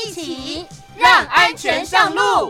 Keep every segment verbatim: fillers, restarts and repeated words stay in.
一起让安全上路。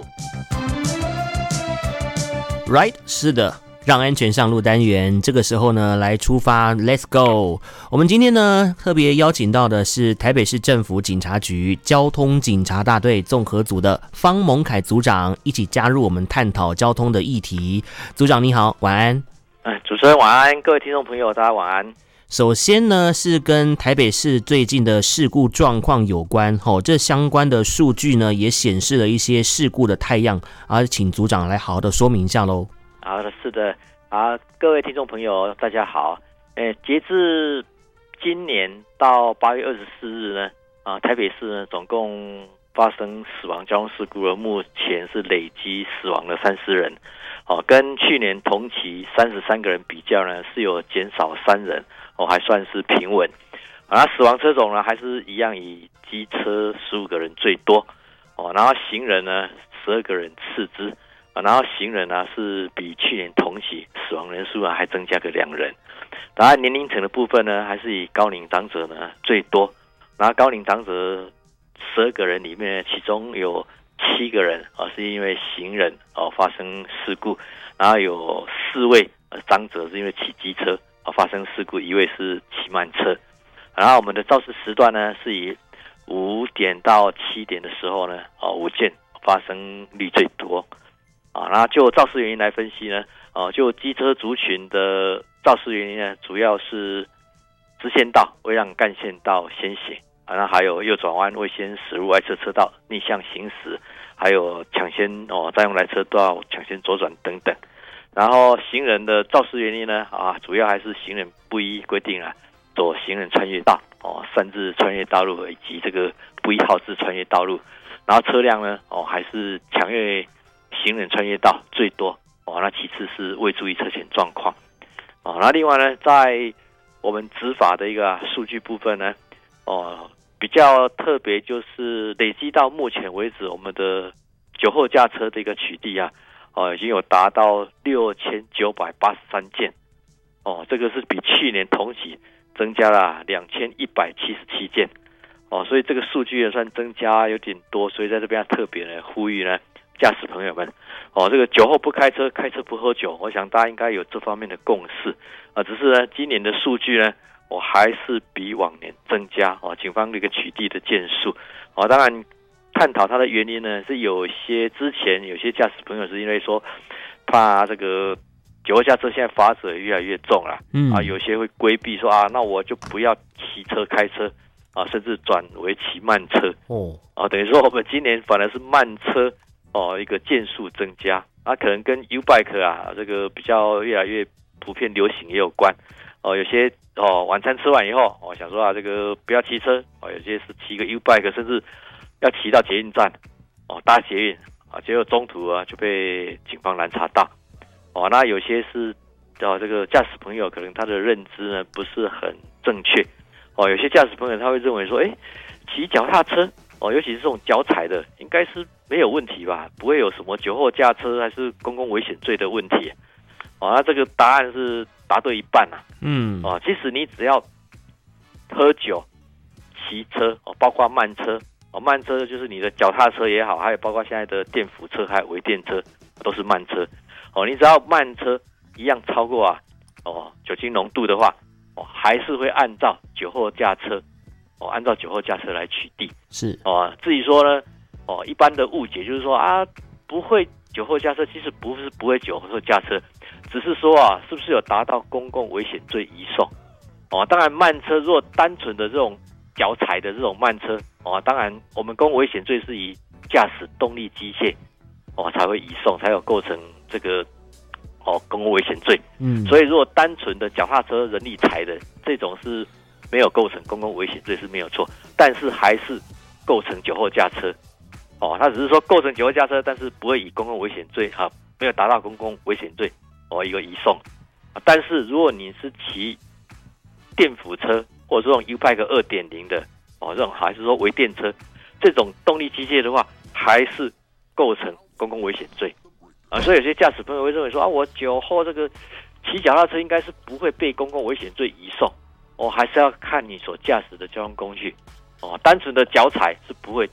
Right， 是的。让安全上路单元，这个时候呢，来出发 ，Let's go！ 我们今天呢，特别邀请到的是台北市政府警察局交通警察大队综合组的方蒙凯组长，一起加入我们探讨交通的议题。组长你好，晚安。 哎，主持人晚安，各位听众朋友，大家晚安。 首先呢，是跟台北市最近的事故状况有关，哦，这相关的数据呢，也显示了一些事故的态样，啊，请组长来好好的说明一下喽。 好的，是的，啊，各位听众朋友，大家好。诶，截至今年到八月二十四日呢，啊，台北市呢总共发生死亡交通事故了，目前是累积死亡了三十人，哦，跟去年同期三十三个人比较呢，是有减少三人，哦，还算是平稳。啊，死亡车种呢还是一样以机车十五个人最多，哦，然后行人呢十二个人次之。然后行人呢、啊、是比去年同期死亡人数啊还增加个两人，当然年龄层的部分呢还是以高龄长者呢最多，然后高龄长者十二个人里面，其中有七个人啊是因为行人哦、啊、发生事故，然后有四位呃长者是因为骑机车啊发生事故，一位是骑慢车，然后我们的肇事时段呢是以五点到七点的时候呢啊五件发生率最多。啊，然后就肇事原因来分析呢，哦、啊，就机车族群的肇事原因呢，主要是支线道未让干线道先行，啊，那还有右转弯未先驶入外侧车道逆向行驶，还有抢先哦占用来车道抢先左转等等。然后行人的肇事原因呢，啊，主要还是行人不依规定啊走行人穿越道，哦，擅自穿越道路以及这个不依号志穿越道路，然后车辆呢，哦，还是抢越行人穿越道最多哦，那其次是未注意车前状况哦。那另外呢，在我们执法的一个数据部分呢，哦，比较特别就是累积到目前为止，我们的酒后驾车的一个取缔啊，哦，已经有达到六千九百八十三件哦，这个是比去年同期增加了两千一百七十七件哦，所以这个数据也算增加有点多，所以在这边特别呢呼吁呢。驾驶朋友们，哦，这个酒后不开车，开车不喝酒，我想大家应该有这方面的共识啊。只是呢，今年的数据呢，我、哦、还是比往年增加哦。警方的一个取缔的件数，哦，当然探讨它的原因呢，是有些之前有些驾驶朋友是因为说怕这个酒后驾车现在罚则越来越重了，嗯啊，有些会规避说啊，那我就不要骑车开车啊，甚至转为骑慢车哦，啊，等于说我们今年反而是慢车。哦，一个件数增加，啊，可能跟 U-Bike 啊这个比较越来越普遍流行也有关。哦，有些哦晚餐吃完以后，我、哦、想说啊，这个不要骑车，哦，有些是骑个 U-Bike， 甚至要骑到捷运站，哦，搭捷运啊，结果中途啊就被警方拦查到。哦，那有些是哦这个驾驶朋友可能他的认知呢不是很正确。哦，有些驾驶朋友他会认为说，哎，骑脚踏车。哦，尤其是这种脚踩的，应该是没有问题吧？不会有什么酒后驾车还是公共危险罪的问题。哦，那这个答案是答对一半啊。嗯，哦，其实你只要喝酒、骑车，哦，包括慢车，哦，慢车就是你的脚踏车也好，还有包括现在的电扶车还有微电车，都是慢车。哦，你只要慢车一样超过啊，哦，酒精浓度的话，哦，还是会按照酒后驾车。哦，按照酒后驾车来取缔是哦。至于说呢，哦，一般的误解就是说啊，不会酒后驾车，其实不是不会酒后驾车，只是说啊，是不是有达到公共危险罪移送？哦，当然慢车如果单纯的这种脚踩的这种慢车，哦，当然我们公共危险罪是以驾驶动力机械哦才会移送，才有构成这个哦公共危险罪。嗯，所以如果单纯的脚踏车人力踩的这种是。没有构成公共危险罪是没有错，但是还是构成酒后驾车。哦，他只是说构成酒后驾车，但是不会以公共危险罪啊，没有达到公共危险罪哦一个移送。啊、但是如果你是骑电辅车或者这种 U-Bike 二点零 的哦，这种还是说微电车这种动力机械的话，还是构成公共危险罪啊。所以有些驾驶朋友会认为说啊，我酒后这个骑脚踏车应该是不会被公共危险罪移送。哦，还是要看你所驾驶的交通工具。哦，单纯的脚踩是不会